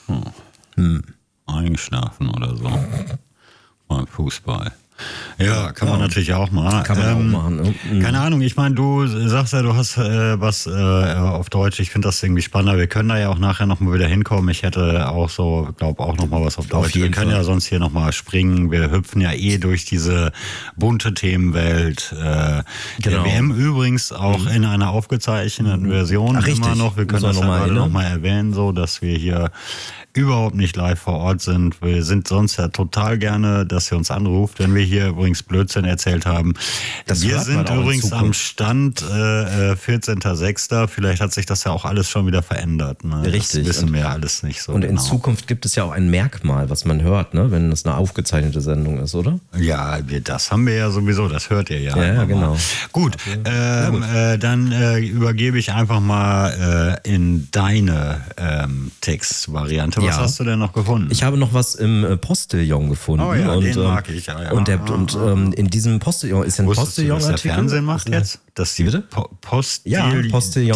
Eingeschlafen oder so. Beim Fußball. Ja, kann man natürlich auch mal. Kann man auch machen. Ne? Keine Ahnung, ich meine, du sagst ja, du hast was auf Deutsch. Ich finde das irgendwie spannender. Wir können da ja auch nachher nochmal wieder hinkommen. Ich hätte auch so, glaube auch nochmal was auf Deutsch. Wir können ja sonst hier nochmal springen. Wir hüpfen ja durch diese bunte Themenwelt. Der WM übrigens auch in einer aufgezeichneten Version immer noch. Wir können das ja gerade nochmal erwähnen, so dass wir hier überhaupt nicht live vor Ort sind. Wir sind sonst ja total gerne, dass ihr uns anruft, wenn wir hier übrigens Blödsinn erzählt haben. Wir sind übrigens am Stand 14.06. Vielleicht hat sich das ja auch alles schon wieder verändert. Ne? Richtig. Das wissen wir alles nicht so Und in Zukunft gibt es ja auch ein Merkmal, was man hört, ne? Wenn es eine aufgezeichnete Sendung ist, oder? Ja, das haben wir ja sowieso, das hört ihr ja. Ja, genau. Gut, dann übergebe ich einfach mal in deine Textvariante. Was hast du denn noch gefunden? Ich habe noch was im Postillon gefunden. Oh ja, den mag ich. Ja. Und in diesem Postillon ist ein Postillon-Artikel. Was der Fernsehen macht jetzt? Dass die Postillon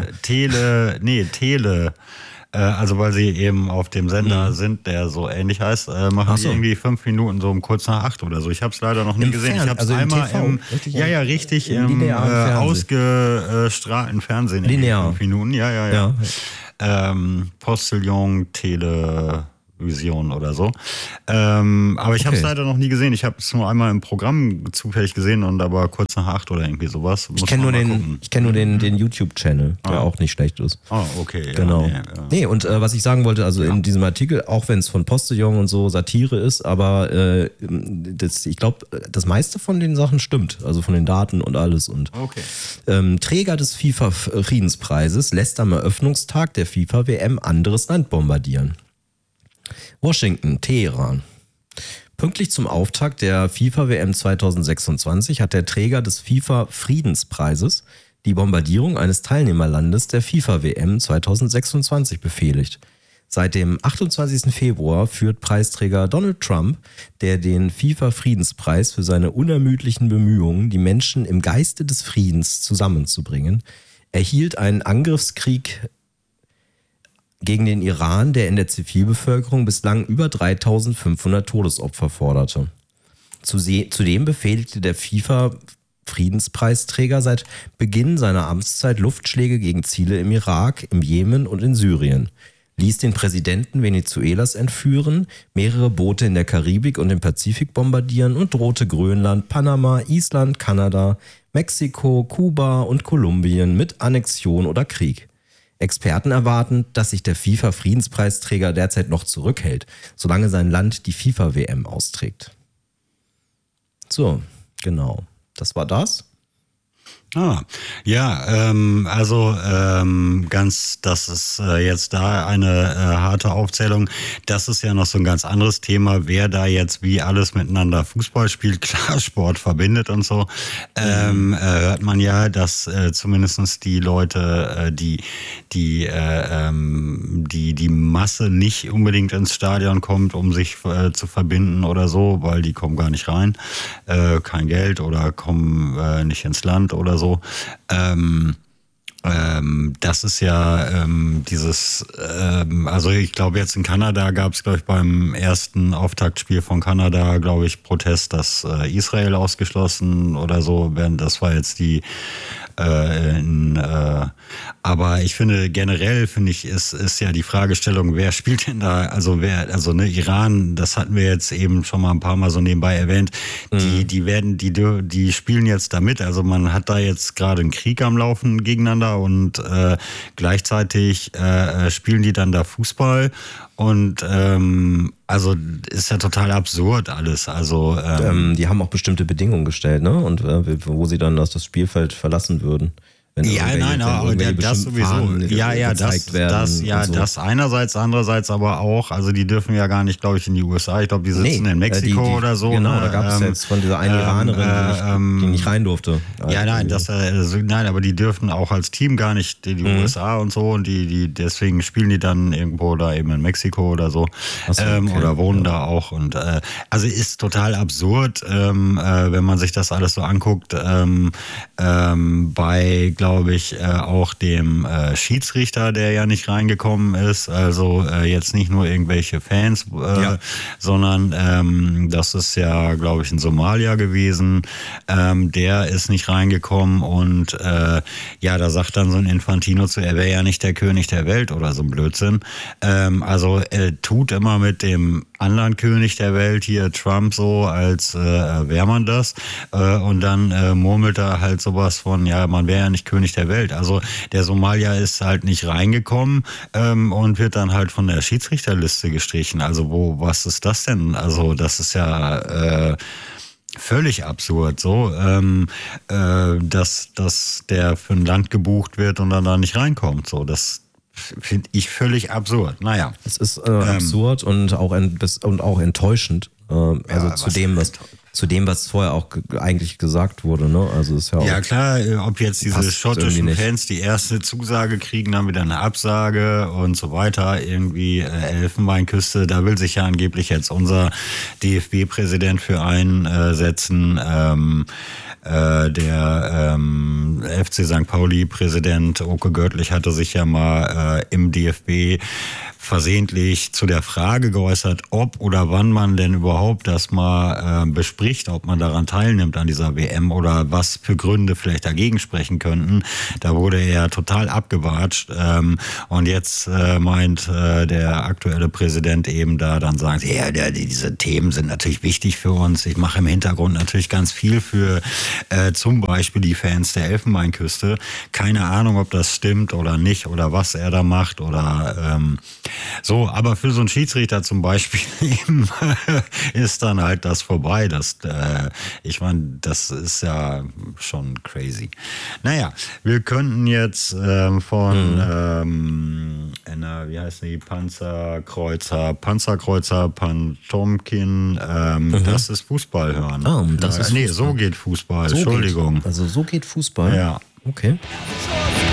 Tele. Also weil sie eben auf dem Sender sind, der so ähnlich heißt, machen die irgendwie 5 Minuten so um kurz nach 8 oder so. Ich habe es leider noch nie gesehen. Ich habe es einmal im ausgestrahlten Fernsehen. Linear. 5 Minuten, ja. Postillon, Television oder so. Aber ich habe es leider noch nie gesehen. Ich habe es nur einmal im Programm zufällig gesehen und aber kurz nach 8 oder irgendwie sowas. Ich kenne nur den YouTube-Channel, der auch nicht schlecht ist. Okay. Genau. Und was ich sagen wollte, also in diesem Artikel, auch wenn es von Postillon und so Satire ist, aber ich glaube, das meiste von den Sachen stimmt. Also von den Daten und alles. Und Träger des FIFA-Friedenspreises lässt am Eröffnungstag der FIFA-WM anderes Land bombardieren. Washington, Teheran. Pünktlich zum Auftakt der FIFA-WM 2026 hat der Träger des FIFA-Friedenspreises die Bombardierung eines Teilnehmerlandes der FIFA-WM 2026 befehligt. Seit dem 28. Februar führt Preisträger Donald Trump, der den FIFA-Friedenspreis für seine unermüdlichen Bemühungen, die Menschen im Geiste des Friedens zusammenzubringen, erhielt einen Angriffskrieg gegen den Iran, der in der Zivilbevölkerung bislang über 3.500 Todesopfer forderte. Zudem befehligte der FIFA-Friedenspreisträger seit Beginn seiner Amtszeit Luftschläge gegen Ziele im Irak, im Jemen und in Syrien, ließ den Präsidenten Venezuelas entführen, mehrere Boote in der Karibik und im Pazifik bombardieren und drohte Grönland, Panama, Island, Kanada, Mexiko, Kuba und Kolumbien mit Annexion oder Krieg. Experten erwarten, dass sich der FIFA-Friedenspreisträger derzeit noch zurückhält, solange sein Land die FIFA-WM austrägt. So, genau. Das war das. Das ist jetzt da eine harte Aufzählung. Das ist ja noch so ein ganz anderes Thema, wer da jetzt wie alles miteinander Fußball spielt. Klar, Sport verbindet und so. Hört man ja, dass zumindest die Leute, die Masse nicht unbedingt ins Stadion kommt, um sich zu verbinden oder so, weil die kommen gar nicht rein. Kein Geld oder kommen nicht ins Land oder so. Das ist ja also ich glaube jetzt in Kanada gab es, glaube ich, beim ersten Auftaktspiel von Kanada, glaube ich, Protest, dass Israel ausgeschlossen oder so werden. Das war jetzt die aber ich finde generell ist ja die Fragestellung, wer spielt denn da, Iran, das hatten wir jetzt eben schon mal ein paar Mal so nebenbei erwähnt, die spielen jetzt da mit, also man hat da jetzt gerade einen Krieg am Laufen gegeneinander und gleichzeitig spielen die dann da Fußball und also ist ja total absurd alles. Also die haben auch bestimmte Bedingungen gestellt, ne? Und wo sie dann das Spielfeld verlassen würden. Das sowieso. Das einerseits, andererseits aber auch, also die dürfen ja gar nicht, glaube ich, in die USA. Ich glaube, die sitzen in Mexiko oder so. Genau, da gab es jetzt von dieser einen Iranerin, die nicht rein durfte. Aber die dürfen auch als Team gar nicht in die USA und so und deswegen spielen die dann irgendwo da eben in Mexiko oder so. Oder wohnen da auch und also ist total absurd, wenn man sich das alles so anguckt. Bei, glaube glaube ich, auch dem Schiedsrichter, der ja nicht reingekommen ist, also jetzt nicht nur irgendwelche Fans, sondern das ist ja, glaube ich, ein Somalier gewesen, der ist nicht reingekommen und da sagt dann so ein Infantino zu, er wäre ja nicht der König der Welt oder so ein Blödsinn. Also er tut immer mit dem anderen König der Welt hier, Trump, so, als wäre man das. Und dann murmelt er halt sowas von, ja, man wäre ja nicht König der Welt. Also der Somalier ist halt nicht reingekommen und wird dann halt von der Schiedsrichterliste gestrichen. Also was ist das denn? Also das ist ja völlig absurd, so, dass der für ein Land gebucht wird und dann da nicht reinkommt. So, das finde ich völlig absurd. Naja. Es ist absurd und auch enttäuschend. Zu dem, was vorher auch eigentlich gesagt wurde, ne? Also ist ja auch. Ja klar, ob jetzt diese schottischen Fans die erste Zusage kriegen, dann wieder eine Absage und so weiter. Irgendwie Elfenbeinküste, da will sich ja angeblich jetzt unser DFB-Präsident für einsetzen. Der FC St. Pauli-Präsident Oke Görtlich hatte sich ja mal im DFB versehentlich zu der Frage geäußert, ob oder wann man denn überhaupt das mal bespricht, ob man daran teilnimmt an dieser WM oder was für Gründe vielleicht dagegen sprechen könnten. Da wurde er total abgewatscht und jetzt meint der aktuelle Präsident eben da dann sagen, ja, diese Themen sind natürlich wichtig für uns. Ich mache im Hintergrund natürlich ganz viel für zum Beispiel die Fans der Elfenbeinküste. Keine Ahnung, ob das stimmt oder nicht oder was er da macht oder so, aber für so einen Schiedsrichter zum Beispiel eben ist dann halt das vorbei. Ich meine, das ist ja schon crazy. Naja, wir könnten jetzt wie heißt die, Panzerkreuzer Pantomkin, das ist Fußball hören. Ah, das ist Fußball. So geht Fußball, Entschuldigung. Also so geht Fußball? Ja. Okay.